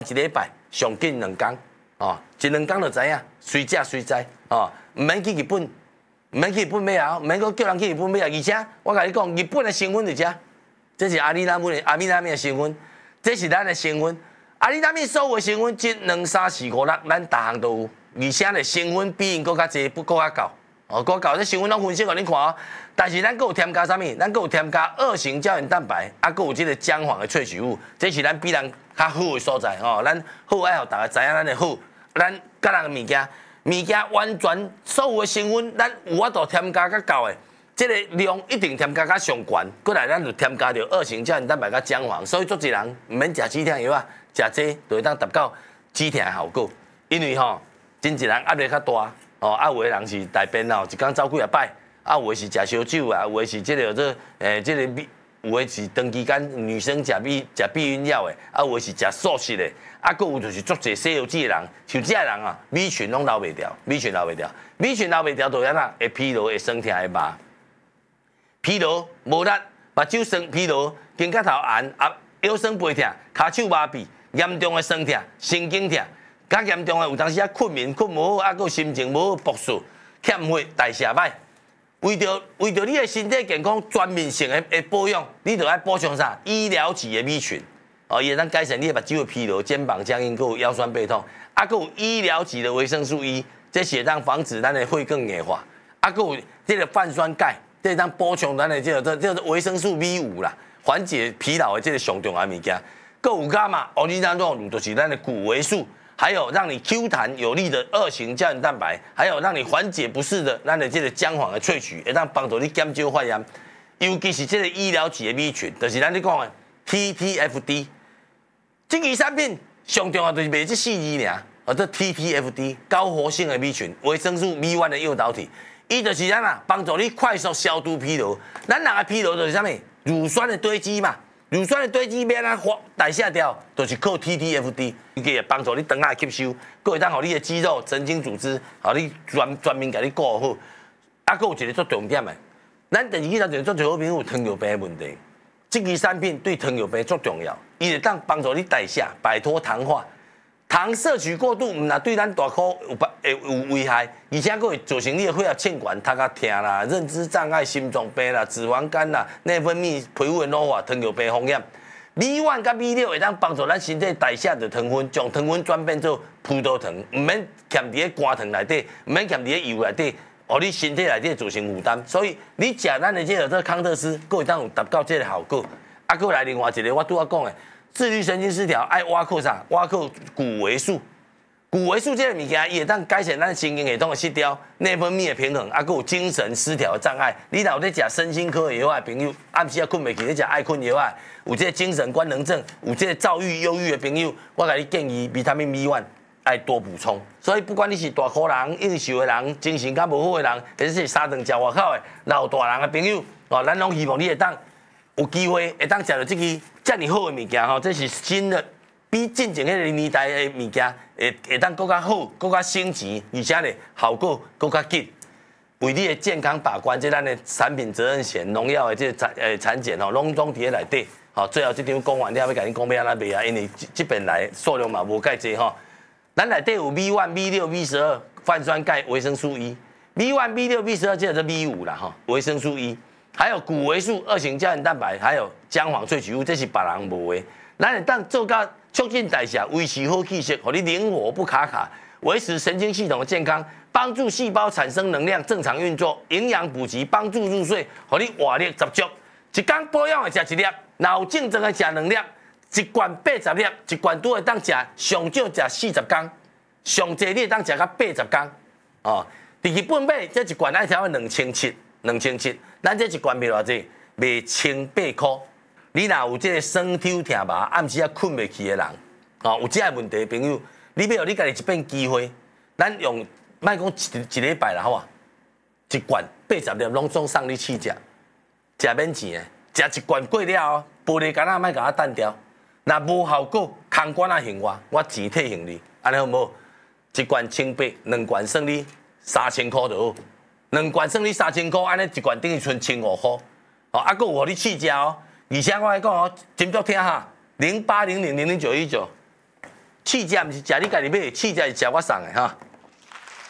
一礼拜上紧2天，哦，一2天就知影，随食随知，哦，唔免去日本，唔免去日本买啊，唔免搁叫人去日本买啊，而且我甲你讲，日本的成分在遮，这是阿里那米的成分，这是咱的成分。阿里那米所有的成分，1、2、3、4、5、6，咱逐项都有，而且咧成分比因搁较济，不搁较高。哦，搁搞这成分拢分析互恁看哦，但是咱搁有添加啥物？咱搁有添加2型胶原蛋白，啊，搁有这个姜黄的萃取物，这是咱比人较好的所在哦。咱好爱互大家知影咱的好，咱甲人的物件完全所有的成分，咱有法度添加较够的，这个量一定添加较上悬，过来咱就添加着2型胶原蛋白甲姜黄，所以足侪人毋免食止痛药啊，食这就会当达到止痛的效果，因为吼，真一人压力较大。哦，啊，有的人是大便哦，一天走几啊摆，啊，有的是食烧酒啊，有的是这个这个有的是长期间女生食避孕药的，啊，有的是食素食的，啊，搁有就是足侪西药剂的人，像这人啊，米群拢留袂掉，米群留袂掉，就安那会疲劳、会酸痛、会麻，疲劳无力，目睭酸疲劳，肩胛头寒，啊，腰酸背痛，骹手麻痹，严重的酸痛、神经痛。较严重的有当时啊困眠困无好，啊个心情无好，毒素欠血，代谢歹。为着你的身体健康全面性的保养，你就要补充啥？医疗级的米群，哦，伊会当改善你的目睭的疲劳、肩膀僵硬，有腰酸背痛。啊，个有医疗级的维生素 E， 这是会当防止咱的血更硬化。啊，个有这个泛酸钙，这当补充咱的这个维生素 B5啦，缓解疲劳的这个上重要物件。个有伽马、欧尼当中，就是咱的谷维素。还有让你 Q 弹有力的2型胶原蛋白，还有让你缓解不适的咱的这个姜黄的萃取，会当帮助你减少发炎。尤其是这个医疗级的米群，就是咱咧讲的 TTFD。这支产品上重要就是卖这4字尔，这 TTFD 高活性的米群，维生素 B1 的诱导体，伊就是咱啊帮助你快速消除疲劳。咱人的疲劳就是啥物？乳酸的堆积嘛。乳酸的堆积要安代谢掉，就是靠 TTFD， 伊个会帮助你肠仔吸收，佮会当互你的肌肉、神经组织，互你全面甲你顾好。啊，佮有一个最重点的，咱第2个就是做好朋友有糖尿病的问题，这支产品对糖尿病最重要，伊会当帮助你代谢，摆脱糖化。糖摄取过度，唔但对咱大脑有危害，而且佫会造成你的血压欠管、头壳痛啦、认知障碍、心脏病啦、脂肪肝啦、内分泌、皮肤的老化、糖尿病风险。B1 甲 B6会当帮助咱身体代谢的糖分，将糖分转变做葡萄糖，唔免欠伫咧肝糖内底，唔免欠伫咧油内底，互你身体内底造成负担。所以你食咱的这个康特斯，佫会当有达到这个效果。啊，佫来另外一个我拄仔讲的。自律神经失调爱挖靠啥？挖靠谷维素。谷维素这个物件，伊会当改善咱神经系统的失调、内分泌的平衡，啊，佮有精神失调的障碍。你若有咧食身心科的药的朋友，暗时啊困袂去咧食爱困药啊，有这个精神官能症、有这个躁郁、忧郁的朋友，我甲你建议维他命 B1 爱多补充。所以不管你是大颗人、应酬的人、精神较无好的人，或者是三顿食外口的老大人的朋友，哦，咱拢希望你会当有机会会当食到这支遮尔好的物件吼，这是新的，比进前迄个年代的物件会当更较好、更较升级，而且咧效果更较紧。为你的健康把关，这咱的产品责任险、农药的这产检吼，拢伫咧内底。好，最后这张讲完了，要甲你讲要安怎卖啊？因为这边来数量嘛无介济吼。咱内底有 B1、B6、B12、泛酸钙、维生素 E。B1、B6、B12，这是 B5啦吼，维生素 E。还有谷维素、2型胶原蛋白，还有姜黄萃取物，这是别人无的。咱会当做到促进代谢，维持好气血，让你灵活不卡，维持神经系统的健康，帮助细胞产生能量正常运作，营养补给，帮助入睡，让你活力十足。一天保养的食1粒，若有竞争的食2粒，一罐80粒，一罐都会当食上少食40天，上济你会当食到80天。哦，伫日本买这一罐爱条2700，咱这一罐卖偌济？卖1800块。你若有这个酸痛痛麻，暗时啊困袂去的人，哦，有这个问题的朋友，你要有你家己一遍机会，咱用莫讲一礼拜啦，好啊，一罐80粒拢总送你试食，食免钱的，食一罐过了后，玻璃干仔莫甲我单掉，若无效果，空罐仔还我钱退还你，安尼好无？一罐1800，两罐算你3000块就好。2罐算你3000块，安尼一罐等于剩1500块。哦，啊，佫有互你试食哦。而且我来讲哦，斟酌听哈，0800000919， 试食毋是食你家己买的，试食是食我送的哈。